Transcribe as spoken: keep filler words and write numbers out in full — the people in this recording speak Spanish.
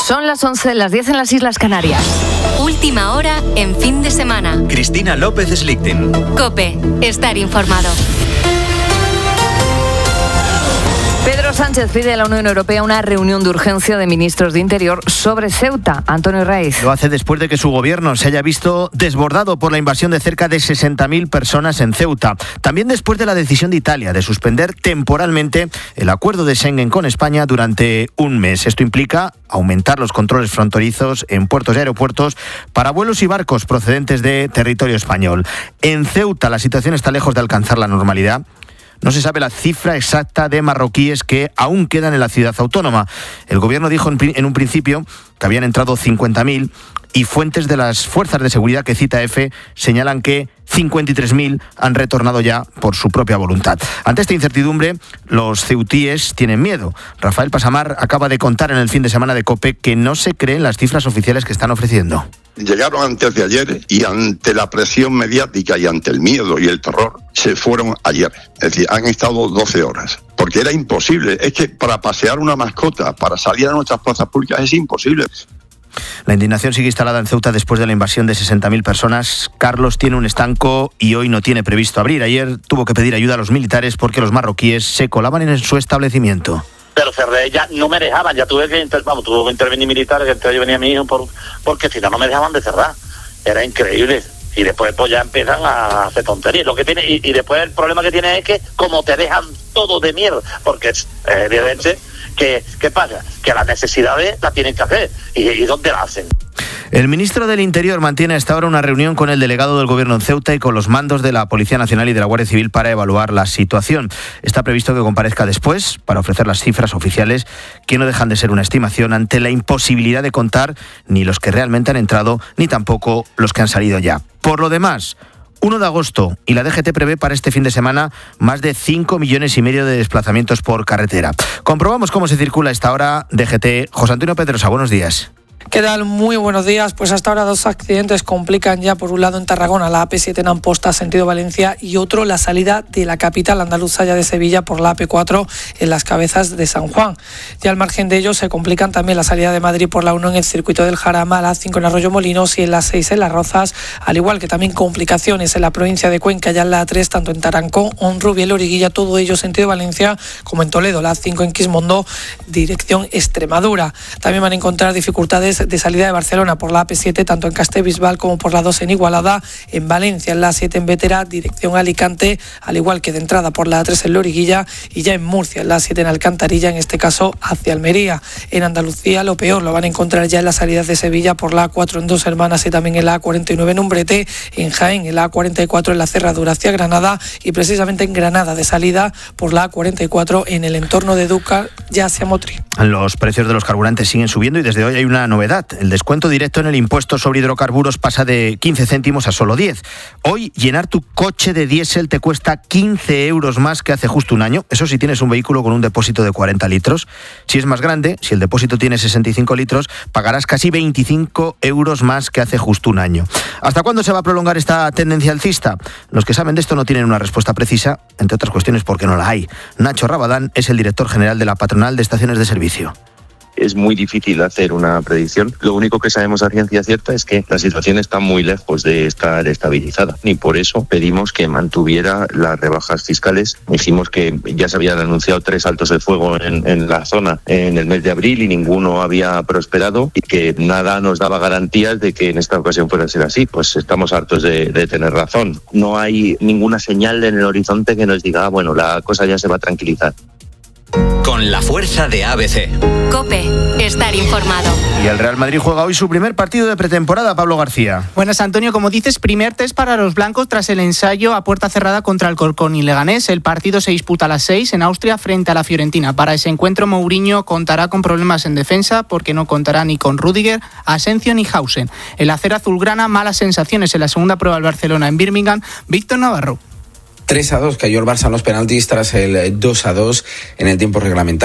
Son las once, las diez en las Islas Canarias. Última hora en fin de semana. Cristina López Slichting. COPE. Estar informado. Pedro Sánchez pide a la Unión Europea una reunión de urgencia de ministros de Interior sobre Ceuta. Antonio Raiz. Lo hace después de que su gobierno se haya visto desbordado por la invasión de cerca de sesenta mil personas en Ceuta. También después de la decisión de Italia de suspender temporalmente el acuerdo de Schengen con España durante un mes. Esto implica aumentar los controles fronterizos en puertos y aeropuertos para vuelos y barcos procedentes de territorio español. En Ceuta la situación está lejos de alcanzar la normalidad. No se sabe la cifra exacta de marroquíes que aún quedan en la ciudad autónoma. El gobierno dijo en un principio que habían entrado cincuenta mil y fuentes de las fuerzas de seguridad que cita EFE señalan que cincuenta y tres mil han retornado ya por su propia voluntad. Ante esta incertidumbre, los ceutíes tienen miedo. Rafael Pasamar acaba de contar en el fin de semana de COPE que no se creen las cifras oficiales que están ofreciendo. Llegaron antes de ayer y ante la presión mediática y ante el miedo y el terror se fueron ayer. Es decir, han estado doce horas. Porque era imposible. Es que para pasear una mascota, para salir a nuestras plazas públicas es imposible. La indignación sigue instalada en Ceuta después de la invasión de sesenta mil personas. Carlos tiene un estanco y hoy no tiene previsto abrir. Ayer tuvo que pedir ayuda a los militares porque los marroquíes se colaban en su establecimiento. Pero cerré, ya no me dejaban, ya tuve que, inter, vamos, tuve que intervenir militares, que entre yo venía mi hijo, por, porque si no, no me dejaban de cerrar. Era increíble. Y después pues ya empiezan a hacer tonterías. Lo que tiene, y, y después el problema que tiene es que como te dejan todo de mierda, porque es eh, evidente que, ¿qué pasa? Que las necesidades las tienen que hacer. ¿Y, y dónde las hacen? El ministro del Interior mantiene hasta ahora una reunión con el delegado del Gobierno en Ceuta y con los mandos de la Policía Nacional y de la Guardia Civil para evaluar la situación. Está previsto que comparezca después para ofrecer las cifras oficiales, que no dejan de ser una estimación ante la imposibilidad de contar ni los que realmente han entrado ni tampoco los que han salido ya. Por lo demás, primero de agosto y la D G T prevé para este fin de semana más de cinco millones y medio de desplazamientos por carretera. Comprobamos cómo se circula a esta hora. D G T, José Antonio Pedrosa, buenos días. ¿Qué tal? Muy buenos días. Pues hasta ahora dos accidentes complican ya, por un lado en Tarragona, la A P siete en Amposta, sentido Valencia, y otro la salida de la capital andaluza ya de Sevilla por la A P cuatro en las Cabezas de San Juan. Y al margen de ello se complican también la salida de Madrid por la uno en el circuito del Jarama, la A cinco en Arroyo Molinos y en la seis en Las Rozas, al igual que también complicaciones en la provincia de Cuenca, ya en la A tres, tanto en Tarancón, Honrubia y Loriguilla, todo ello sentido Valencia, como en Toledo, la A cinco en Quismondo, dirección Extremadura. También van a encontrar dificultades de salida de Barcelona por la A P siete, tanto en Castellbisbal como por la dos en Igualada, en Valencia, en la A siete en Bétera, dirección Alicante, al igual que de entrada por la A tres en Loriguilla, y ya en Murcia, en la A siete en Alcantarilla, en este caso hacia Almería. En Andalucía lo peor lo van a encontrar ya en las salidas de Sevilla por la A cuatro en Dos Hermanas y también en la A cuarenta y nueve en Umbrete, en Jaén, en la A cuarenta y cuatro en la Cerradura hacia Granada, y precisamente en Granada de salida por la A cuarenta y cuatro en el entorno de Dúcar, ya hacia Motril. Los precios de los carburantes siguen subiendo y desde hoy hay una novedad. El descuento directo en el impuesto sobre hidrocarburos pasa de quince céntimos a solo diez. Hoy llenar tu coche de diésel te cuesta quince euros más que hace justo un año. Eso si tienes un vehículo con un depósito de cuarenta litros. Si es más grande, si el depósito tiene sesenta y cinco litros, pagarás casi veinticinco euros más que hace justo un año. ¿Hasta cuándo se va a prolongar esta tendencia alcista? Los que saben de esto no tienen una respuesta precisa, entre otras cuestiones porque no la hay. Nacho Rabadán es el director general de la Patronal de Estaciones de Servicio. Es muy difícil hacer una predicción. Lo único que sabemos a ciencia cierta es que la situación está muy lejos de estar estabilizada y por eso pedimos que mantuviera las rebajas fiscales. Dijimos que ya se habían anunciado tres altos de fuego en, en la zona en el mes de abril y ninguno había prosperado y que nada nos daba garantías de que en esta ocasión fuera a ser así. Pues estamos hartos de, de tener razón. No hay ninguna señal en el horizonte que nos diga, ah, bueno, la cosa ya se va a tranquilizar. Con la fuerza de A B C. COPE. Estar informado. Y el Real Madrid juega hoy su primer partido de pretemporada, Pablo García. Buenas, Antonio. Como dices, primer test para los blancos tras el ensayo a puerta cerrada contra el Corcón y Leganés. El partido se disputa a las seis en Austria frente a la Fiorentina. Para ese encuentro, Mourinho contará con problemas en defensa porque no contará ni con Rüdiger, Asensio ni Hausen. El acero azulgrana, malas sensaciones en la segunda prueba del Barcelona en Birmingham. Víctor Navarro. tres a dos cayó el Barça en los penaltis tras el dos a dos en el tiempo reglamentario.